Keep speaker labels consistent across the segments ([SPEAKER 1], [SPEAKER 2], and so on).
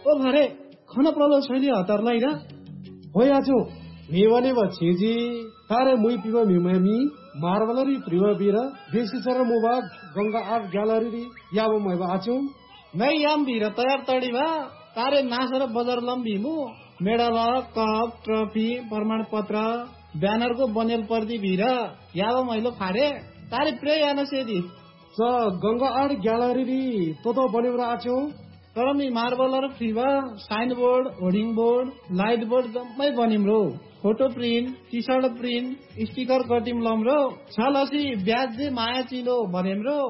[SPEAKER 1] ओ भरे खन प्रलो छैली हतारलाई र
[SPEAKER 2] होयाचो मेवने बछेजी तारे मुई पिबा मिमामी मार्बलरी प्रिवा बिरा बेसी सर मोबाग गंगा आर्ट ग्यालरी याबो मैबा आचो
[SPEAKER 1] मै याम बिरा तयार तडीबा तारे नासर बजार लम्बीमु मेडल कप ट्रफी प्रमाण पत्र ब्यानर को बनेल पर्दी भिरा याबो मैलो फारे तारे प्रे याना सेदी
[SPEAKER 2] स गंगा आर्ट ग्यालरी तो बनेर आचो
[SPEAKER 1] तर me मार्बलर फ्रीबा sign board hoarding board light board जम्मै बनिम रो photo print T short print sticker कटिम lump रो छलसी ब्याज दे माया चिलो भनेम रो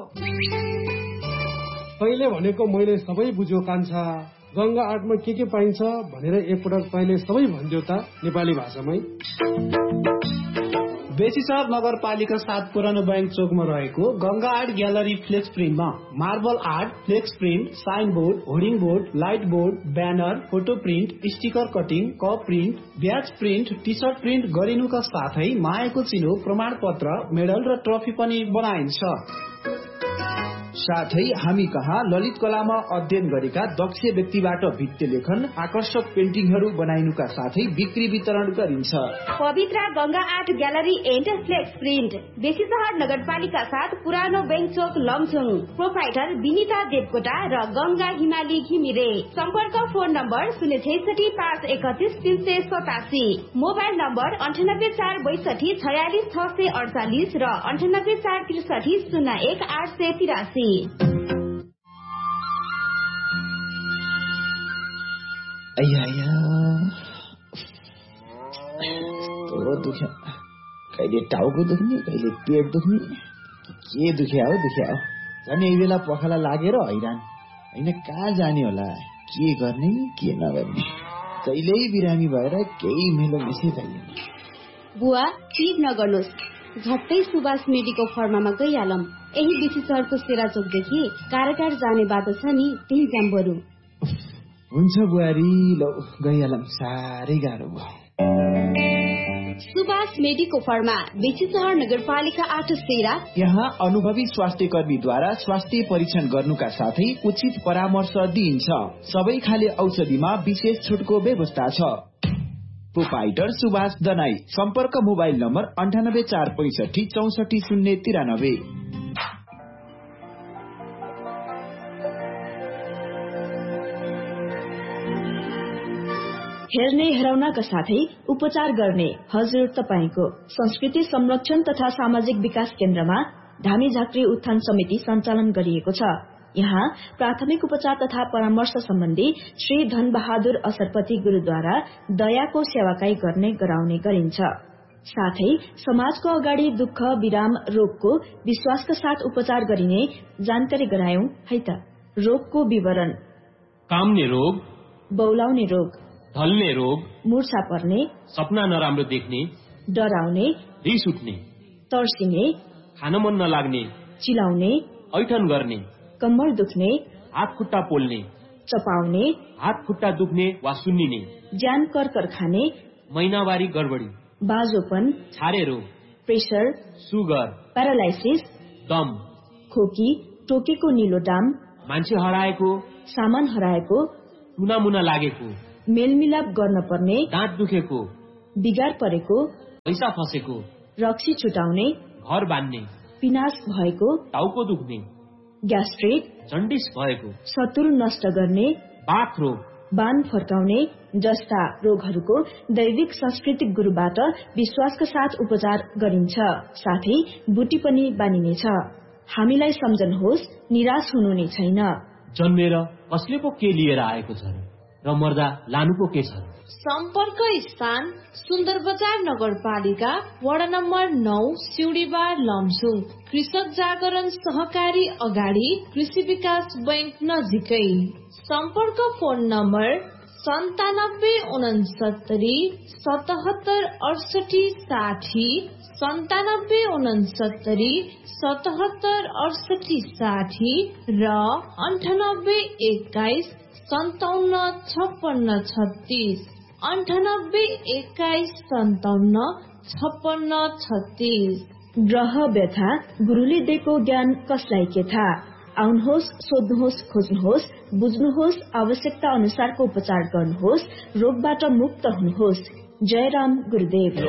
[SPEAKER 2] तैले भनेको मैले सबै बुझ्यो कान्छा गंगा आर्टमा के पाइन्छ भनेर एकपटक तैले सबै भन्दियो त नेपाली भाषामै
[SPEAKER 1] बेसीसर नगरपालिका 7 पुरानो बैंक चोकमा रहेको Ganga art gallery flex प्रिन्टमा marble art flex print sign board hoarding board light board banner photo print sticker cutting cup print ब्याज प्रिन्ट टी सर्ट प्रिन्ट गरिनुका साथै मायाको चिनो प्रमाण पत्र मेडल र ट्रफी पनि बनाइन्छ।
[SPEAKER 3] साथै हामी कहाँ ललित कलामा अध्ययन गरेका दक्ष व्यक्तिबाट भित्ते लेखन आकर्षक पेन्टिङहरू बनाइनुका साथै बिक्री वितरण गरिन्छ।
[SPEAKER 4] पवित्र Ganga art gallery and flex print Besisahar नगरपालिका 7 पुरानो बैंक चोक लमजुङ प्रोप्राइटर विनिता देवकोटा र गंगा हिमाली घिमिरे। सम्पर्क फोन नम्बर 066-531-387 मोबाइल नम्बर 9846264648 र 9846301883।
[SPEAKER 3] दुख्यो कहिले टाउको दुख्ने कहिले पेट दुख्ने के दुख्या हो झन् यही बेला पखाला लागेर हैरान होइन कहाँ जाने होला के गर्ने के नगर्ने कहिल्यै बिरामी भएर केही मेलो मिसे छैन।
[SPEAKER 4] बुवा चिज नगर्नुहोस् झट्टै सुभाष मेडिकल फर्मामा गइहालौं। यही बेसीसहरको सेराचोकदेखि कारागार जाने बाटो छ नि त्यही जाम बरु।
[SPEAKER 3] हुन्छ बुहारी लौ गइहालौं साह्रै गाह्रो भयो।
[SPEAKER 4] सुभाष मेडिकल फर्मा बेसीसहर नगरपालिका 8 सेरा।
[SPEAKER 3] यहाँ अनुभवी स्वास्थ्य कर्मीद्वारा स्वास्थ्य परीक्षण गर्नुका साथै उचित परामर्श दिइन्छ। सबै खाले औषधिमा विशेष छुटको व्यवस्था छ। प्रोपाइटर सुभाष दनाई। सम्पर्क मोबाइल नम्बर 9845644093।
[SPEAKER 5] हेर्ने हेराउनका साथै उपचार गर्ने हजुर तपाईको संस्कृति संरक्षण तथा सामाजिक विकास केन्द्रमा धामी झाँक्री उत्थान समिति सञ्चालन गरिएको छ। यहाँ प्राथमिक उपचार तथा परामर्श सम्बन्धी श्री धन बहादुर असरपति गुरुद्वारा दयाको सेवाकाई गर्ने गराउने गरिन्छ। साथै समाजको अगाडि दुःख विराम रोगको विश्वासका साथ उपचार गरिने जानकारी गरायौं है त। रोगको विवरण:
[SPEAKER 6] काम्ने रोग,
[SPEAKER 5] बौलाउने रोग,
[SPEAKER 6] ढल्ने रोग,
[SPEAKER 5] मूर्छा पर्ने,
[SPEAKER 6] सपना नराम्रो देख्ने,
[SPEAKER 5] डराउने,
[SPEAKER 6] रिस उठ्ने,
[SPEAKER 5] तर्सिने,
[SPEAKER 6] खान मन नलाग्ने,
[SPEAKER 5] चिलाउने,
[SPEAKER 6] ऐठन गर्ने,
[SPEAKER 5] कम्मर दुख्ने,
[SPEAKER 6] हात खुट्टा पोल्ने,
[SPEAKER 5] चपाउने,
[SPEAKER 6] हात खुट्टा दुख्ने वा सुन्निने,
[SPEAKER 5] ज्यान करकर खाने,
[SPEAKER 6] महिनावारी गडबडी,
[SPEAKER 5] बाजोपन,
[SPEAKER 6] छारे रोग,
[SPEAKER 5] प्रेसर,
[SPEAKER 6] सुगर,
[SPEAKER 5] प्यारालाइसिस,
[SPEAKER 6] दम,
[SPEAKER 5] खोकी, टोकेको निलो डाम,
[SPEAKER 6] मान्छे हराएको,
[SPEAKER 5] सामान हराएको,
[SPEAKER 6] टुनामुना लागेको,
[SPEAKER 5] मेलमिलाप गर्न पर्ने,
[SPEAKER 6] दाँत दुखेको,
[SPEAKER 5] बिगार परेको,
[SPEAKER 6] पैसा फसेको,
[SPEAKER 5] रक्सी छुटाउने,
[SPEAKER 6] घर बान्ने,
[SPEAKER 5] पिनास भएको,
[SPEAKER 6] टाउको दुख्ने,
[SPEAKER 5] ग्यास्ट्रिक,
[SPEAKER 6] जन्डिस भएको,
[SPEAKER 5] शत्रु नष्ट गर्ने,
[SPEAKER 6] बाथ रोग,
[SPEAKER 5] बान फर्काउने जस्ता रोगहरूको दैविक सांस्कृतिक गुरुबाट विश्वासका साथ उपचार गरिन्छ। साथै बुटी पनि बानिनेछ। हामीलाई सम्झनुहोस्, निराश हुनु नै छैन।
[SPEAKER 6] जन्मेर कसले पो के लिएर आएको छ र मर्दा लानु पो के छ।
[SPEAKER 7] सम्पर्क स्थान सुन्दर बजार नगरपालिका वडा नम्बर 9 सिउडीबार लमजुङ। कृषक जागरण सहकारी अगाडि कृषि विकास बैंक नजिकै। सम्पर्क फोन नम्बर 9769776860 9769776860 र 9821575636 9821575636।
[SPEAKER 5] ग्रह व्यथा गुरुले दिएको ज्ञान कसलाई के थाहा। आउनुहोस्, सोध्नुहोस्, खोज्नुहोस्, बुझ्नुहोस्, आवश्यकता अनुसारको उपचार गर्नुहोस्, रोगबाट मुक्त हुनुहोस्। जयराम गुरुदेव।